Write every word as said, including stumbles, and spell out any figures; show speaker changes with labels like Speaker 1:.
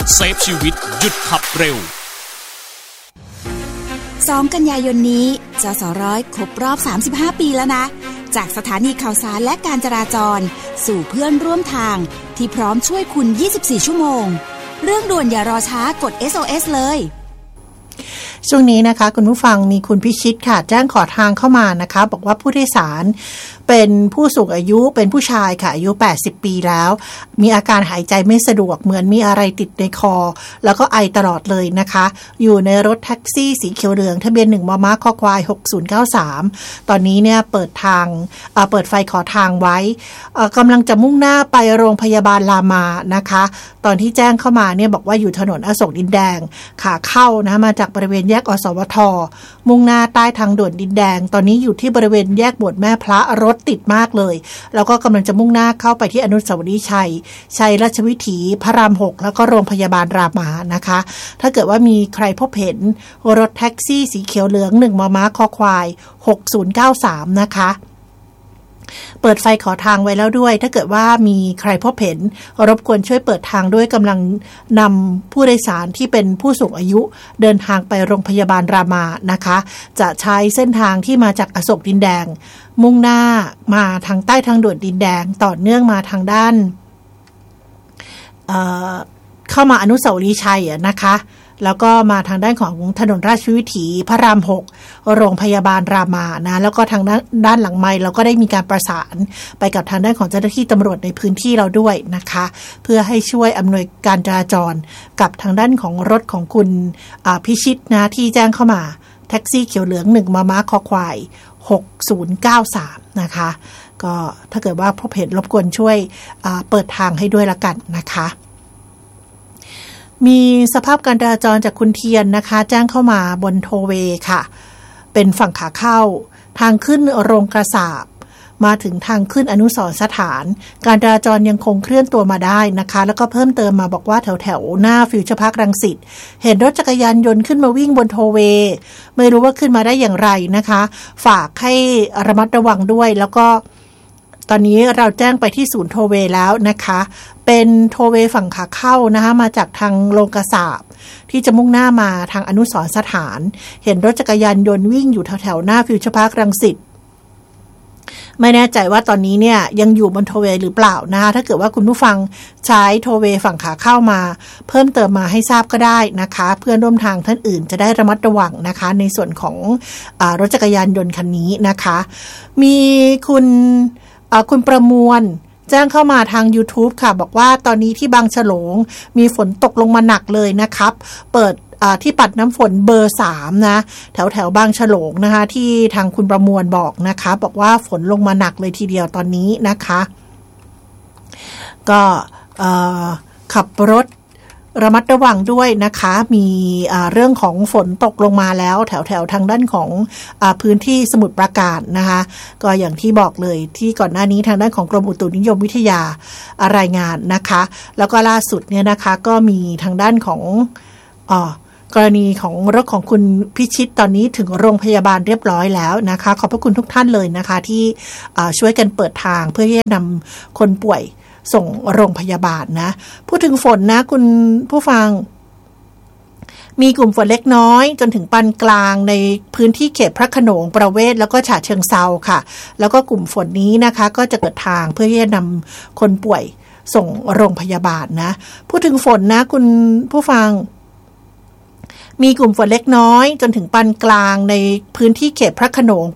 Speaker 1: เซฟชีวิตหยุดขับเร็ว
Speaker 2: สองกันยายนนี้จสร้อยครบรอบสามสิบห้าปีแล้วนะจากสถานีข่าวสารและการจราจรสู่เพื่อนร่วมทางที่พร้อมช่วยคุณยี่สิบสี่ชั่วโมงเรื่องด่วนอย่ารอช้ากด เอส โอ เอส เลย
Speaker 3: ช่วงนี้นะคะคุณผู้ฟังมีคุณพิชิตค่ะแจ้งขอทางเข้ามานะคะบอกว่าผู้โดยสารเป็นผู้สูงอายุเป็นผู้ชายค่ะอายุแปดสิบปีแล้วมีอาการหายใจไม่สะดวกเหมือนมีอะไรติดในคอแล้วก็ไอตลอดเลยนะคะอยู่ในรถแท็กซี่สีเขียวเหลืองทะเบียนหนึ่งมมคควายหกศูนย์เก้าสามตอนนี้เนี่ยเปิดทางเอ่อเปิดไฟขอทางไว้เอ่อกำลังจะมุ่งหน้าไปโรงพยาบาลรามานะคะตอนที่แจ้งเข้ามาเนี่ยบอกว่าอยู่ถนนอโศกดินแดงขาเข้านะมาจากบริเวณแยกอสวทมุ่งหน้าใต้ทางด่วนดินแดงตอนนี้อยู่ที่บริเวณแยกโบสถ์แม่พระรถติดมากเลยแล้วก็กำลังจะมุ่งหน้าเข้าไปที่อนุสาวรีย์ชัยชัยราชวิถีพระรามหกแล้วก็โรงพยาบาลรามานะคะถ้าเกิดว่ามีใครพบเห็นรถแท็กซี่สีเขียวเหลืองหนึ่งมมคควายหกศูนย์เก้าสามนะคะเปิดไฟขอทางไว้แล้วด้วยถ้าเกิดว่ามีใครพบเห็นรบกวนช่วยเปิดทางด้วยกำลังนำผู้โดยสารที่เป็นผู้สูงอายุเดินทางไปโรงพยาบาลรามานะคะจะใช้เส้นทางที่มาจากอโศกดินแดงมุ่งหน้ามาทางใต้ทางด่วนดินแดงต่อเนื่องมาทางด้านเอ่อเข้ามาอนุสาวรีย์ชัยนะคะแล้วก็มาทางด้านของถนนราชวิถีพระรามหกโรงพยาบาลรามานะแล้วก็ทางด้านหลังไมค์เราก็ได้มีการประสานไปกับทางด้านของเจ้าหน้าที่ตำรวจในพื้นที่เราด้วยนะคะเพื่อให้ช่วยอำนวยการจราจรกับทางด้านของรถของคุณพิชิตนะที่แจ้งเข้ามาแท็กซี่เขียวเหลืองหนึ่งมมคควายหกศูนย์เก้าสามนะคะก็ถ้าเกิดว่าพบเห็นรบกวนช่วยเปิดทางให้ด้วยละกันนะคะมีสภาพการจราจรจากคุณเทียนนะคะแจ้งเข้ามาบนโทเวย์ค่ะเป็นฝั่งขาเข้าทางขึ้นโรงกระสาบมาถึงทางขึ้นอนุสรณ์สถานการจราจรยังคงเคลื่อนตัวมาได้นะคะแล้วก็เพิ่มเติมมาบอกว่าแถวแถวหน้าฟิวเจอร์พาร์ครังสิตเห็นรถจักรยานยนต์ขึ้นมาวิ่งบนโทเวย์ไม่รู้ว่าขึ้นมาได้อย่างไรนะคะฝากให้ระมัดระวังด้วยแล้วก็ตอนนี้เราแจ้งไปที่ศูนย์โทเวแล้วนะคะเป็นโทเวฝั่งขาเข้านะคะมาจากทางโรงกระสาบที่จะมุ่งหน้ามาทางอนุสรณ์สถานเห็นรถจักรยานยนต์วิ่งอยู่แถวๆหน้าฟิวเจอร์พาร์ครังสิตไม่แน่ใจว่าตอนนี้เนี่ยยังอยู่บนโทเวหรือเปล่านะคะถ้าเกิดว่าคุณผู้ฟังใช้โทเวฝั่งขาเข้ามาเพิ่มเติมมาให้ทราบก็ได้นะคะเพื่อนร่วมทางท่านอื่นจะได้ระมัดระวังนะคะในส่วนของอ่ารถจักรยานยนต์คันนี้นะคะมีคุณคุณประมวลแจ้งเข้ามาทาง YouTube ค่ะบอกว่าตอนนี้ที่บางฉลงมีฝนตกลงมาหนักเลยนะครับเปิดที่ปัดน้ำฝนเบอร์สามนะแถวแถวบางฉลงนะคะที่ทางคุณประมวลบอกนะคะบอกว่าฝนลงมาหนักเลยทีเดียวตอนนี้นะคะก็ขับรถระมัดระวังด้วยนะคะมีเรื่องของฝนตกลงมาแล้วแถวแถวทางด้านของพื้นที่สมุทรปราการนะคะก็อย่างที่บอกเลยที่ก่อนหน้านี้ทางด้านของกรมอุตุนิยมวิทยารายงานนะคะแล้วก็ล่าสุดเนี่ยนะคะก็มีทางด้านของอ๋อกรณีของรถของคุณพิชิตตอนนี้ถึงโรงพยาบาลเรียบร้อยแล้วนะคะขอบพระคุณทุกท่านเลยนะคะที่ช่วยกันเปิดทางเพื่อที่จะนำคนป่วยส่งโรงพยาบาลนะพูดถึงฝนนะคุณผู้ฟังมีกลุ่มฝนเล็กน้อยจนถึงปานกลางในพื้นที่เขตพระโขนงประเวศแล้วก็ฉะเชิงเทราค่ะแล้วก็กลุ่มฝนนี้นะคะก็จะเกิดทางเพื่อที่จะนำคนป่วยส่งโรงพยาบาลนะพูดถึงฝนนะคุณผู้ฟังมีกลุ่มฝนเล็กน้อยจนถึงปานกลางในพื้นที่เขตพระโขนง